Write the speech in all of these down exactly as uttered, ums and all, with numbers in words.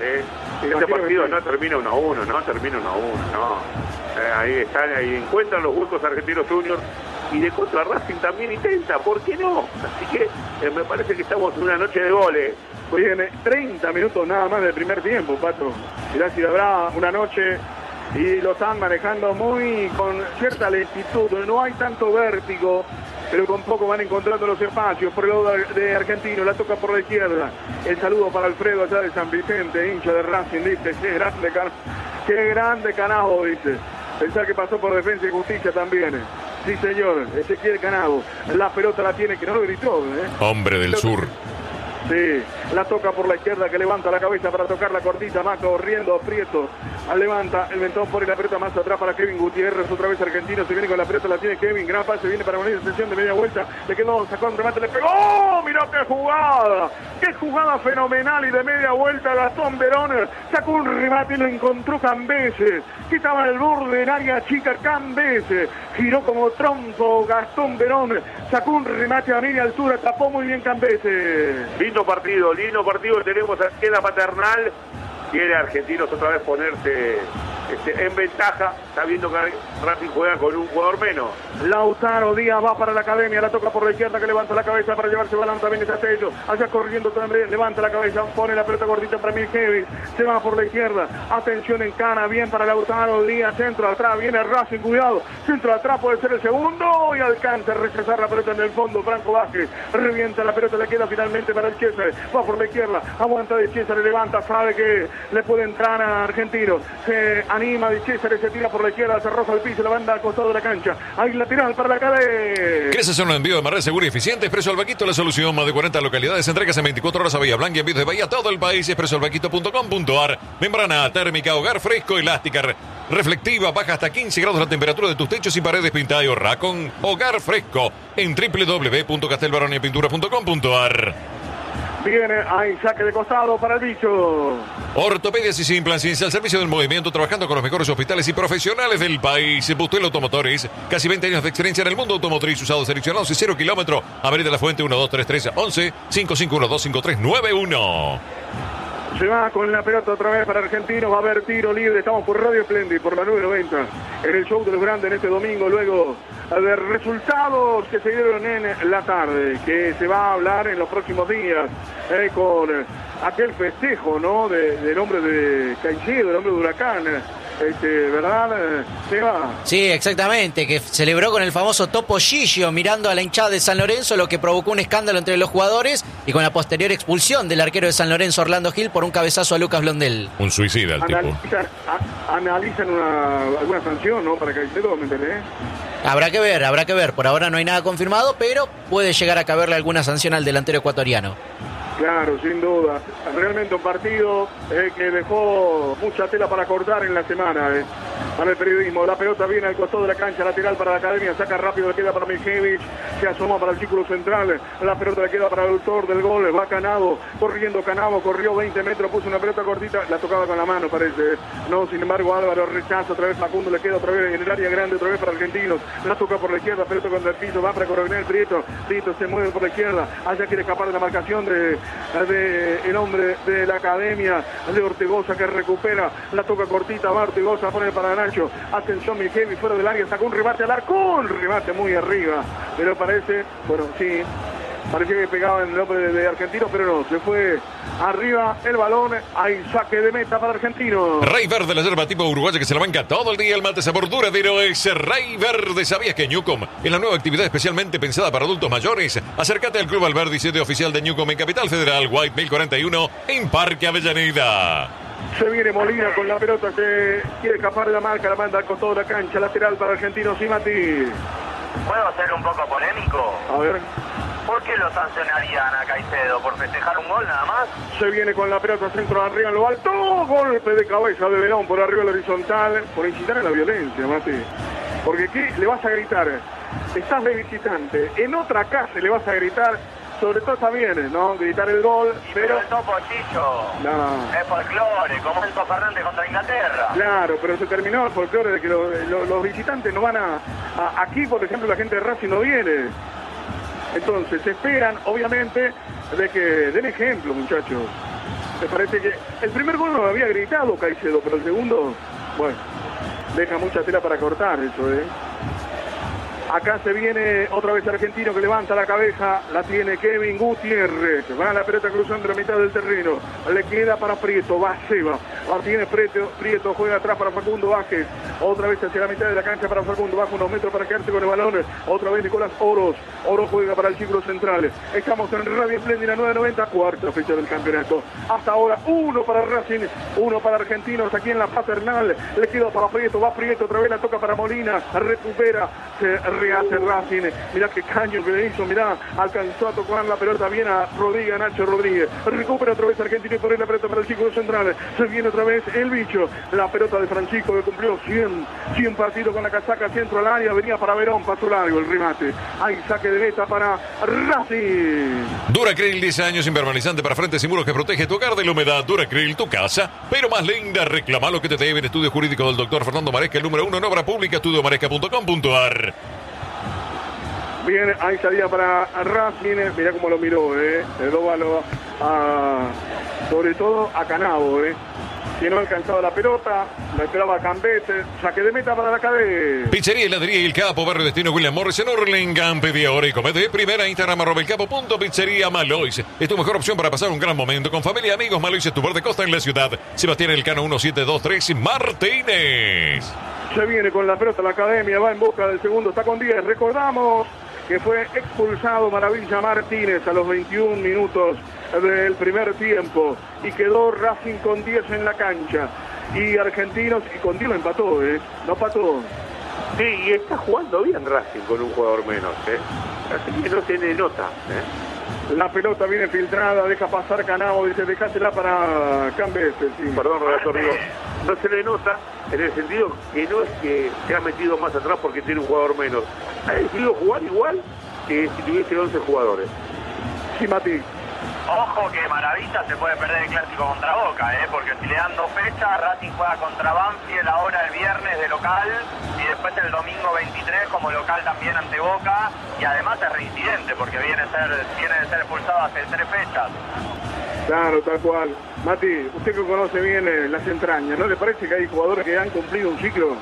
¿eh? Este partido no termina uno a uno, no termina uno a uno, no. Eh, ahí están, ahí encuentran los huecos Argentinos Juniors y de contra Racing también intenta, ¿por qué no? Así que eh, me parece que estamos en una noche de goles. Oye, treinta minutos nada más del primer tiempo, Pato. Mirá si habrá una noche y lo están manejando muy con cierta lentitud, no hay tanto vértigo, pero con poco van encontrando los espacios. Por el lado de Argentino, la toca por la izquierda. El saludo para Alfredo allá de San Vicente, hincha de Racing, dice, qué grande, can... qué grande Canajo, dice. Pensar que pasó por Defensa y Justicia también. Sí, señor, Ezequiel Canajo. La pelota la tiene, que no lo gritó, ¿eh? Hombre del sur. Sí, la toca por la izquierda, que levanta la cabeza para tocar la cortita, más corriendo, Prieto, levanta el mentón, pone la pelota más atrás para Kevin Gutiérrez, otra vez Argentino, se viene con la pelota, la tiene Kevin, gran pase, viene para una extensión de media vuelta, le quedó, sacó un remate, le pegó, ¡oh! Mirá qué jugada, qué jugada fenomenal, y de media vuelta Gastón Verón sacó un remate y lo encontró Cambese, que estaba en el borde en área chica, Cambese, giró como trompo Gastón Verón, sacó un remate a media altura, tapó muy bien Cambese. Lindo partido, lindo partido, tenemos aquí en la Paternal. Quiere Argentinos otra vez ponerse este, en ventaja, sabiendo que Racing juega con un jugador menos. Lautaro Díaz va para la Academia, la toca por la izquierda, que levanta la cabeza para llevarse balón, también está Tello, allá corriendo también, levanta la cabeza, pone la pelota gordita para Milkevic, se va por la izquierda, atención en Cana, bien para Lautaro Díaz, centro atrás, viene Racing, cuidado, centro atrás puede ser el segundo, y alcanza a rechazar la pelota en el fondo, Franco Vázquez, revienta la pelota, le queda finalmente para el César, va por la izquierda, aguanta de César, le levanta, sabe que le puede entrar a Argentino, se anima de César, se tira por la izquierda, se arroja al piso, la banda al costado de la cancha, ahí lateral para la cadena. ¿Quieres hacer un envío de manera segura y eficiente? Expreso Albaquito, la solución, más de cuarenta localidades, entregas en veinticuatro horas a Bahía Blanca, envíos de Bahía a todo el país, expreso albaquito punto com punto ar, membrana térmica, hogar fresco, elástica, reflectiva, baja hasta quince grados la temperatura de tus techos y paredes, pintada y ahorra con Hogar Fresco en doble u doble u doble u punto castelbaronia pintura punto com punto ar. Viene, hay saque de costado para el bicho. Ortopedias y Implants al servicio del movimiento, trabajando con los mejores hospitales y profesionales del país. Bustuel Automotores, casi veinte años de experiencia en el mundo automotriz, usados seleccionados y cero kilómetro. Avenida La Fuente, uno dos tres tres once cinco cinco uno dos cinco tres nueve uno. Se va con la pelota otra vez para Argentinos, va a haber tiro libre, estamos por Radio Splendid, por la nueve noventa, en el show de los grandes en este domingo, luego de resultados que se dieron en la tarde, que se va a hablar en los próximos días, eh, con aquel festejo, ¿no?, de, del hombre de Caicedo, el hombre de Huracán, este, ¿verdad, Seba? Sí, exactamente, que celebró con el famoso Topo Gigio mirando a la hinchada de San Lorenzo, lo que provocó un escándalo entre los jugadores y con la posterior expulsión del arquero de San Lorenzo, Orlando Gil, por un cabezazo a Lucas Blondel. Un suicida el Analiza, tipo. a, analizan una, alguna sanción, ¿no?, para Caicedo, ¿me entendés? Habrá que ver, habrá que ver. Por ahora no hay nada confirmado, pero puede llegar a caberle alguna sanción al delantero ecuatoriano. Claro, sin duda. Realmente un partido eh, que dejó mucha tela para cortar en la semana eh, para el periodismo. La pelota viene al costado de la cancha, lateral para la Academia, saca rápido, le queda para Milkevic, se asoma para el círculo central, la pelota le queda para el autor del gol, va Canavo, corriendo Canavo, corrió veinte metros, puso una pelota cortita, la tocaba con la mano parece, no, sin embargo Álvaro rechaza, otra vez Facundo, le queda otra vez en el área grande, otra vez para Argentinos, la toca por la izquierda, pelota contra el piso, va para Coronel Prieto, Prieto se mueve por la izquierda, allá quiere escapar de la marcación de de el hombre de la Academia, de Ortigosa, que recupera, la toca cortita, va Ortigosa, pone para Nacho, atención Milkevic, fuera del área, sacó un remate al arco, un remate muy arriba, pero parece, bueno, sí, parecía que pegaba en el hombre de, de Argentino, pero no, se fue arriba el balón, hay saque de meta para Argentino. Rey Verde, la yerba tipo uruguaya que se la banca todo el día, el mate sabor duradero es Rey Verde. ¿Sabías que Newcom es la nueva actividad especialmente pensada para adultos mayores? Acércate al Club Alberdi, sede oficial de Newcom en Capital Federal, White mil cuarenta y uno, en Parque Avellaneda. Se viene Molina con la pelota, se quiere escapar de la marca, la manda al costado de la cancha, lateral para Argentinos y Mati. ¿Puedo ser un poco polémico? A ver. ¿Por qué lo sancionarían a Caicedo? ¿Por festejar un gol nada más? Se viene con la pelota centro arriba en lo alto, golpe de cabeza de Verón por arriba en la horizontal, por incitar a la violencia, Mati. Porque aquí le vas a gritar, estás de visitante, en otra casa le vas a gritar, sobre todo está bien, ¿no?, gritar el gol, pero... pero... el Topo Gigio No. es folclore, como Enzo Fernández contra Inglaterra. Claro, pero se terminó el folclore de que lo, lo, los visitantes no van a, a... Aquí, por ejemplo, la gente de Racing no viene. Entonces, esperan, obviamente, de que den ejemplo, muchachos. Me parece que el primer gol no lo había gritado Caicedo, pero el segundo, bueno, deja mucha tela para cortar eso, ¿eh? Acá se viene otra vez Argentino que levanta la cabeza, la tiene Kevin Gutiérrez, va la pelota cruzando la mitad del terreno, le queda para Prieto, va Seba, la tiene Prieto, Prieto juega atrás para Facundo Vázquez, otra vez hacia la mitad de la cancha para Facundo, baja unos metros para quedarse con el balón, otra vez Nicolás Oros, Oros juega para el círculo central, estamos en Radio Espléndida nueve noventa, cuarta fecha del campeonato, hasta ahora uno para Racing, uno para Argentinos aquí en la paternal, le queda para Prieto, va Prieto, otra vez la toca para Molina, recupera, se rehace Racing, mirá qué caño que le hizo, mirá, alcanzó a tocar la pelota bien a Rodríguez, Nacho Rodríguez, recupera otra vez Argentino y por ahí la pelota para el círculo central, se viene otra vez el bicho, la pelota de Francisco que cumplió cien, cien partidos con la casaca, centro al área, venía para Verón, pasó largo el remate, hay saque de meta para Racing. Duracril, diez años, impermeabilizante para frentes y muros que protege tu hogar de la humedad. Duracril, tu casa, pero más linda. Reclama lo que te deben. Estudio jurídico del doctor Fernando Maresca, el número uno en obra pública, estudio maresca punto com punto ar. Bien, ahí salía para Racing, mirá cómo lo miró, eh. El óvalo a, sobre todo a Canavo, eh. Que no alcanzaba la pelota, la esperaba Cambete, saque de meta para la cadena. Pizzería, heladería y el Capo, barrio destino William Morris en Hurlingham. Pedí ahora y comete. Primera Instagram, arroba el capo punto pizzería Malois. Es tu mejor opción para pasar un gran momento con familia y amigos. Malois es tu verde costa en la ciudad. Sebastián Elcano, uno siete dos tres Martínez. Se viene con la pelota la academia, va en busca del segundo, está con diez. Recordamos que fue expulsado Maravilla Martínez a los veintiún minutos del primer tiempo y quedó Racing con diez en la cancha y Argentinos, y con diez lo empató, ¿eh? No empató. Sí, y está jugando bien Racing con un jugador menos, ¿eh? Así que no tiene nota, ¿eh? La pelota viene filtrada, deja pasar Canavo, dice dejásela para Cambete. Sí. Perdón, relator, digo, no se le nota en el sentido que no es que se ha metido más atrás porque tiene un jugador menos. Ha decidido jugar igual que si tuviese once jugadores. Sí, Mati. Ojo que Maravilla se puede perder el clásico contra Boca, ¿eh? Porque si le dan dos fechas, Racing juega contra Banfield ahora el viernes de local y después el domingo veintitrés como local también ante Boca y además es reincidente porque viene, ser, viene de ser expulsado hace tres fechas. Claro, tal cual. Mati, usted que conoce bien eh, las entrañas, ¿no le parece que hay jugadores que han cumplido un ciclo?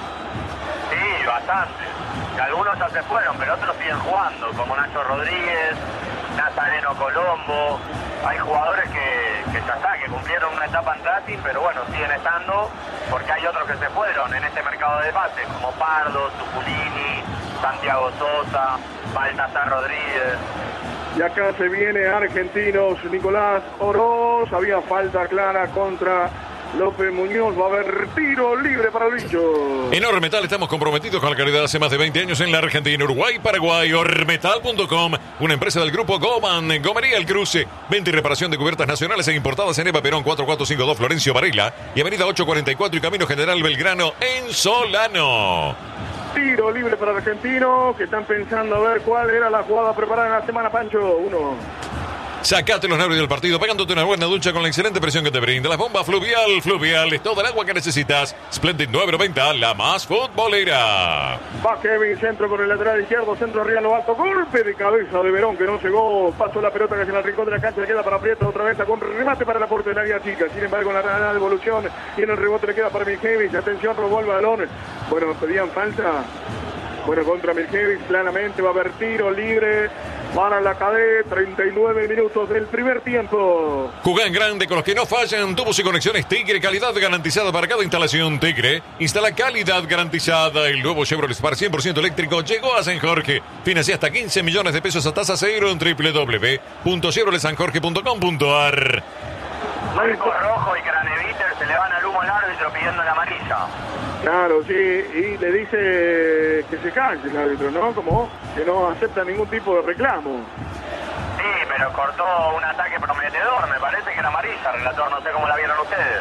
Sí, bastante. Que algunos ya se fueron, pero otros siguen jugando, como Nacho Rodríguez, Nazareno Colombo. Hay jugadores que, que ya está, que cumplieron una etapa en Racing, pero bueno, siguen estando porque hay otros que se fueron en este mercado de pases, como Pardo, Tuculini, Santiago Sosa, Baltasar Rodríguez. Y acá se viene Argentinos, Nicolás Oroz, había falta clara contra López Muñoz, va a haber tiro libre para el bicho. En Ormetal estamos comprometidos con la calidad hace más de veinte años en la Argentina, Uruguay, Paraguay. Ormetal punto com, una empresa del grupo Goman, Gomería El Cruce, venta y reparación de cubiertas nacionales e importadas en Eva Perón cuatro cuatro cinco dos Florencio Varela y avenida ocho cuarenta y cuatro y Camino General Belgrano en Solano. Tiro libre para Argentinos, que están pensando a ver cuál era la jugada preparada en la semana, Pancho. Uno. Sacate los nervios del partido pegándote una buena ducha con la excelente presión que te brinda. La bomba Fluvial. Fluvial es todo el agua que necesitas. Splendid nueve noventa, la más futbolera. Va Kevin, centro con el lateral izquierdo, centro arriba, lo alto, golpe de cabeza de Verón que no llegó, pasó la pelota que en el rincón de la cancha, le queda para Prieto otra vez, con remate para la portería chica, sin embargo en la, la devolución y en el rebote le queda para Miljevic, atención, robó el balón, bueno, pedían falta. Bueno, contra Miljevic, claramente va a haber tiro libre para la cadena, treinta y nueve minutos del primer tiempo. Jugá en grande con los que no fallan. Tubos y conexiones Tigre, calidad garantizada para cada instalación. Tigre instala calidad garantizada. El nuevo Chevrolet Spark cien por ciento eléctrico llegó a San Jorge. Financia hasta quince millones de pesos a tasa cero en doble u doble u doble u punto chevrolet san jorge punto com punto ar. Marco Rojo y Craneviter se le van al humo al árbitro pidiendo la amarilla. Claro, sí, y le dice que se calle el árbitro, ¿no? Como que no acepta ningún tipo de reclamo. Sí, pero cortó un ataque prometedor, me parece que era amarilla, relator, no sé cómo la vieron ustedes.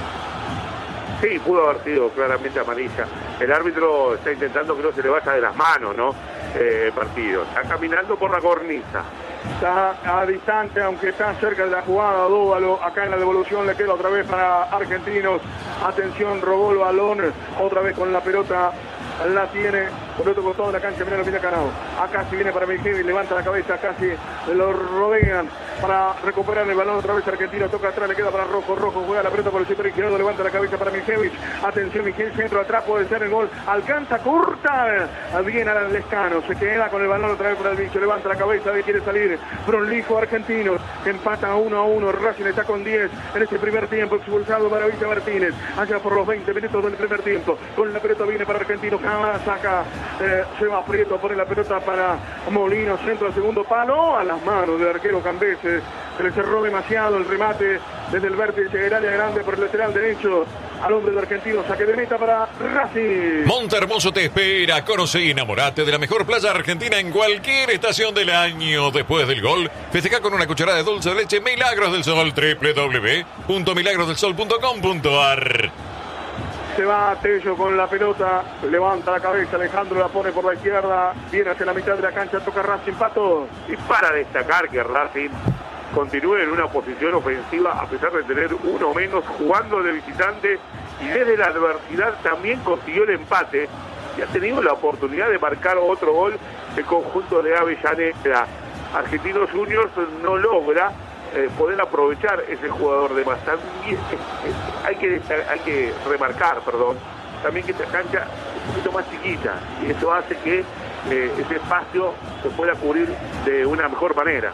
Sí, pudo haber sido claramente amarilla. El árbitro está intentando que no se le vaya de las manos, ¿no? Eh, partido. Está caminando por la cornisa. Está a distante, aunque está cerca de la jugada. Dóvalo, acá en la devolución le queda otra vez para Argentinos. Atención, robó el balón, otra vez con la pelota la tiene por otro costado de la cancha, mira lo viene Canao. Acá si viene para Mijevi, levanta la cabeza, casi lo rodean para recuperar el balón otra vez Argentino, toca atrás, le queda para Rojo, Rojo juega la pelota por el sector izquierdo, levanta la cabeza para Mijevi, atención Mijevi, centro atrás, puede ser el gol, alcanza, corta, bien al Lescano, se queda con el balón otra vez para el bicho, levanta la cabeza, quiere salir, prolijo Argentino, que empata uno a uno, Racing está con diez en este primer tiempo, expulsado Maravilla Martínez, allá por los veinte minutos del primer tiempo, con la pelota viene para Argentino, saca, eh, se va Prieto, pone la pelota para Molino, centro al segundo palo, a las manos del arquero Cambeses, se le cerró demasiado el remate desde el vértice del área grande por el lateral derecho al hombre de Argentino, saque de meta para Racing. Montehermoso te espera, conoce y enamorate de la mejor playa argentina en cualquier estación del año. Después del gol, festeja con una cucharada de dulce de leche Milagros del Sol, doble u doble u doble u punto milagros del sol punto com punto a r. Se va Tello con la pelota, levanta la cabeza, Alejandro la pone por la izquierda, viene hacia la mitad de la cancha, toca Racing, Pato. Y para destacar que Racing continúe en una posición ofensiva a pesar de tener uno menos, jugando de visitante y desde la adversidad también consiguió el empate y ha tenido la oportunidad de marcar otro gol el conjunto de Avellaneda. Argentinos Juniors no logra eh, poder aprovechar ese jugador de más. También eh, eh, hay, que, hay que remarcar, perdón, también que esta cancha es un poquito más chiquita y eso hace que eh, ese espacio se pueda cubrir de una mejor manera.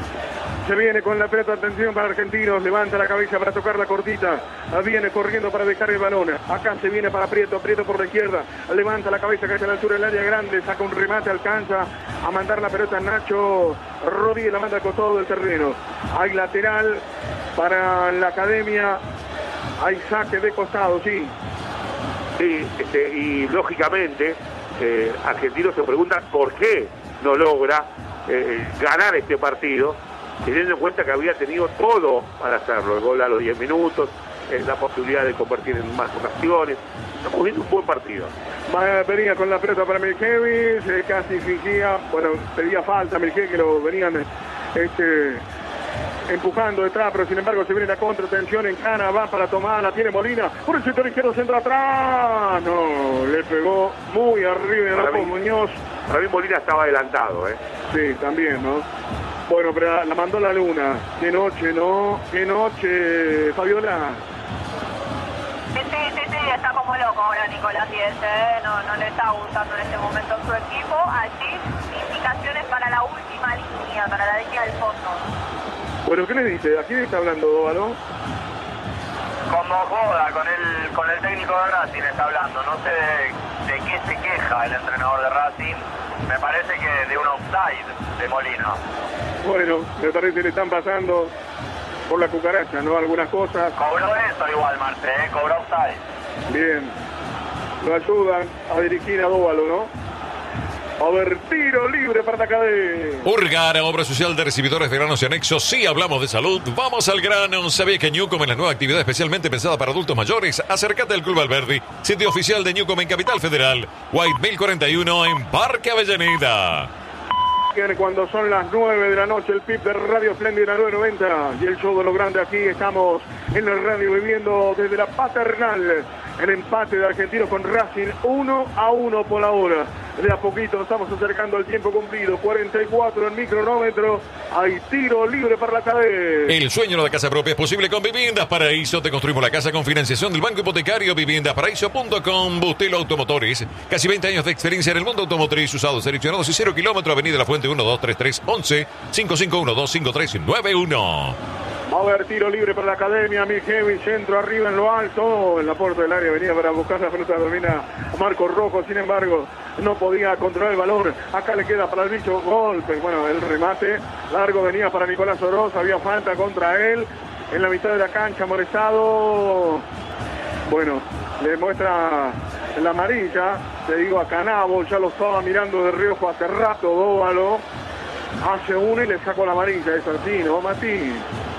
Se viene con la pelota, atención para Argentinos, levanta la cabeza para tocar la cortita, viene corriendo para dejar el balón, acá se viene para Prieto, Prieto por la izquierda, levanta la cabeza, cae a la altura del área grande, saca un remate, alcanza a mandar la pelota a Nacho Rodríguez, la manda al costado del terreno, hay lateral para la Academia, hay saque de costado, sí. Sí, este, y lógicamente eh, Argentinos se pregunta por qué no logra eh, ganar este partido, teniendo en cuenta que había tenido todo para hacerlo, el gol a los diez minutos, eh, la posibilidad de convertir en más ocasiones. Estamos viendo un buen partido. Venía con la pelota para Miljevic, eh, casi fingía, bueno, pedía falta Miljevic, que lo venían este, empujando detrás, pero sin embargo se viene la contra, tensión en Cana, va para tomar, la tiene Molina, por el sector izquierdo, centro atrás, no, le pegó muy arriba de Rafa Muñoz. Para mí Molina estaba adelantado, ¿eh? Sí, también, ¿no? Bueno, pero la mandó la luna. Qué noche, ¿no? Qué noche, Fabiola. Sí, sí, sí, sí, está como loco ahora Nicolás Diez, ¿eh? no, no le está gustando en este momento su equipo. Allí, indicaciones para la última línea, para la línea del fondo. Bueno, ¿qué le dice? ¿A quién está hablando, Dóvalo? Como joda, con el, con el técnico de Racing está hablando. No sé de, de qué se queja el entrenador de Racing. Me parece que de un offside de Molina. Bueno, me parece que le están pasando por la cucaracha, ¿no? Algunas cosas. Cobró eso igual, Marte, ¿eh? Cobró offside. Bien. Lo ayudan a dirigir a Dóvalo, ¿no? A ver, tiro libre para la Academia. Urgara, obra social de recibidores de granos y anexos. Sí, hablamos de salud. Vamos al grano. ¿Sabía que Newcom es la nueva actividad especialmente pensada para adultos mayores? Acércate al Club Alberdi, sitio oficial de Newcom en Capital Federal. White mil cuarenta y uno en Parque Avellaneda. Cuando son las nueve de la noche, el P I B de Radio Espléndida nueve noventa y el show de lo grande aquí. Estamos en la radio viviendo desde la Paternal el empate de Argentinos con Racing uno a uno por la hora. De a poquito estamos acercando al tiempo cumplido, cuarenta y cuatro en micronómetro. Hay tiro libre para la cadena. El sueño de la casa propia es posible con Viviendas Paraíso. Te construimos la casa con financiación del Banco Hipotecario. Viviendas Paraíso punto com. Bustelo Automotores. Casi veinte años de experiencia en el mundo automotriz. Usados, seleccionados y cero kilómetro. Avenida La Fuente uno dos tres tres once cinco cinco uno dos cinco tres nueve uno. Va a haber tiro libre para la Academia. Miljevic, centro arriba en lo alto. En la puerta del área venía para buscar la pelota. Termina Marco Rojo. Sin embargo, no podía controlar el balón. Acá le queda para el bicho golpe. Bueno, el remate largo venía para Nicolás Oroz. Había falta contra él. En la mitad de la cancha, Morezado. Bueno, le muestra la amarilla. Te digo a Canabo. Ya lo estaba mirando de reojo hace rato. Dóvalo. Hace uno y le sacó la amarilla. Es así, ¿no, Mati?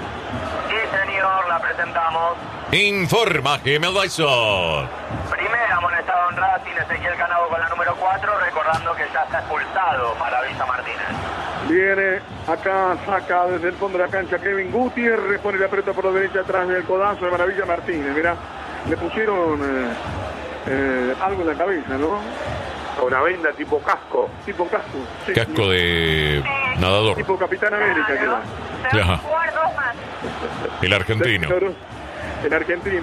Sí, señor, la presentamos. Informa Gemel Dyson. Primer amonestado en Racing, Ezequiel Canabo con la número cuatro, recordando que ya está expulsado Maravilla Martínez. Viene acá, saca desde el fondo de la cancha Kevin Gutiérrez, pone la pelota por la derecha atrás del codazo de Maravilla Martínez. Mirá, le pusieron eh, eh, algo en la cabeza, ¿no? Una venda tipo casco. Tipo casco. Sí, Casco sí. de nadador. Tipo Capitán América. Claro. Que Se van a Ajá. jugar dos más. El argentino. El argentino.